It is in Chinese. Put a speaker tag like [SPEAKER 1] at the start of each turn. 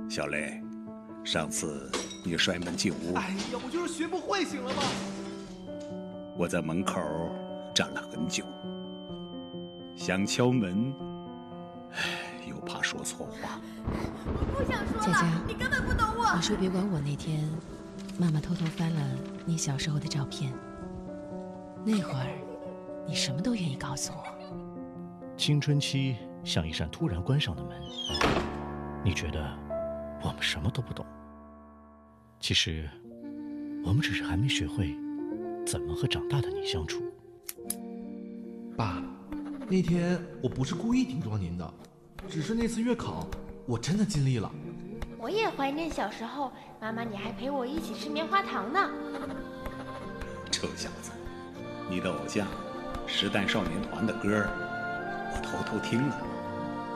[SPEAKER 1] 小雷，上次你摔门进屋，
[SPEAKER 2] 哎呀，我就是学不会，醒了吗？
[SPEAKER 1] 我在门口站了很久，想敲门，又怕说错话。
[SPEAKER 3] 我不想说了，
[SPEAKER 4] 佳佳，
[SPEAKER 3] 你根本不懂我。
[SPEAKER 4] 你说别管我那天，妈妈偷偷翻了你小时候的照片，那会儿你什么都愿意告诉我。
[SPEAKER 5] 青春期像一扇突然关上的门，你觉得我们什么都不懂，其实我们只是还没学会怎么和长大的你相处。
[SPEAKER 2] 爸，那天我不是故意顶撞您的，只是那次月考我真的尽力了。
[SPEAKER 3] 我也怀念小时候，妈妈你还陪我一起吃棉花糖呢。
[SPEAKER 1] 臭小子，你的偶像时代少年团的歌我偷偷听了。